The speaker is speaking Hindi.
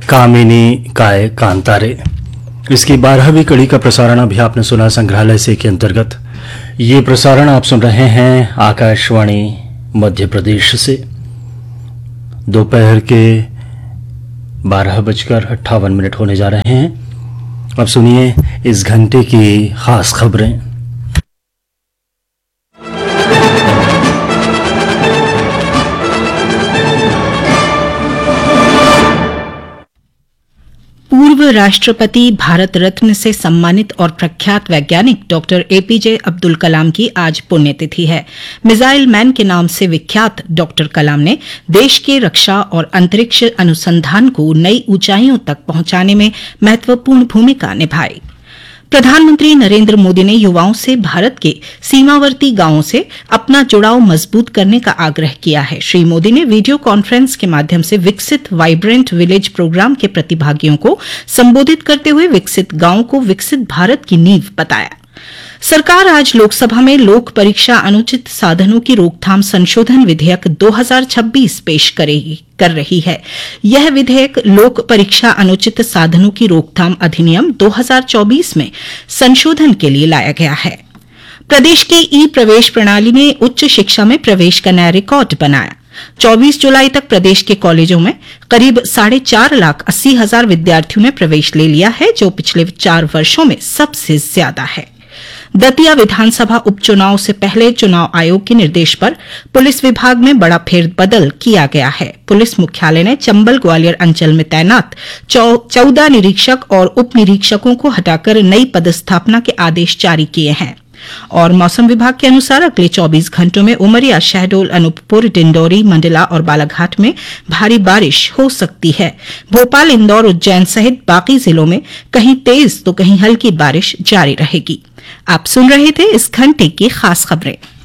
कामिनी काय कांतारे। इसकी 12वीं कड़ी का प्रसारण अभी आपने सुना संग्रहालय से के अंतर्गत। ये प्रसारण आप सुन रहे हैं आकाशवाणी मध्य प्रदेश से। दोपहर के 12:58 होने जा रहे हैं। अब सुनिए इस घंटे की खास खबरें। पूर्व राष्ट्रपति भारत रत्न से सम्मानित और प्रख्यात वैज्ञानिक डॉक्टर एपीजे अब्दुल कलाम की आज पुण्यतिथि है। मिसाइल मैन के नाम से विख्यात डॉक्टर कलाम ने देश के रक्षा और अंतरिक्ष अनुसंधान को नई ऊंचाइयों तक पहुंचाने में महत्वपूर्ण भूमिका निभाई। प्रधानमंत्री नरेंद्र मोदी ने युवाओं से भारत के सीमावर्ती गांवों से अपना जुड़ाव मजबूत करने का आग्रह किया है। श्री मोदी ने वीडियो कॉन्फ्रेंस के माध्यम से विकसित वाइब्रेंट विलेज प्रोग्राम के प्रतिभागियों को संबोधित करते हुए विकसित गांव को विकसित भारत की नींव बताया। सरकार आज लोकसभा में लोक परीक्षा अनुचित साधनों की रोकथाम संशोधन विधेयक 2026 पेश कर रही है। यह विधेयक लोक परीक्षा अनुचित साधनों की रोकथाम अधिनियम 2024 में संशोधन के लिए लाया गया है। प्रदेश की ई प्रवेश प्रणाली ने उच्च शिक्षा में प्रवेश का नया रिकॉर्ड बनाया। 24 जुलाई तक प्रदेश के कॉलेजों में करीब 4,80,000 विद्यार्थियों ने प्रवेश ले लिया है, जो पिछले 4 वर्षों में सबसे ज्यादा है। दतिया विधानसभा उपचुनाव से पहले चुनाव आयोग के निर्देश पर पुलिस विभाग में बड़ा फेरबदल किया गया है। पुलिस मुख्यालय ने चंबल ग्वालियर अंचल में तैनात 14 निरीक्षक और उप निरीक्षकों को हटाकर नई पदस्थापना के आदेश जारी किए हैं। और मौसम विभाग के अनुसार अगले 24 घंटों में उमरिया, शहडोल, अनूपपुर, डिंडौरी, मंडला और बालाघाट में भारी बारिश हो सकती है। भोपाल, इंदौर, उज्जैन सहित बाकी जिलों में कहीं तेज तो कहीं हल्की बारिश जारी रहेगी। आप सुन रहे थे इस घंटे की खास खबरें।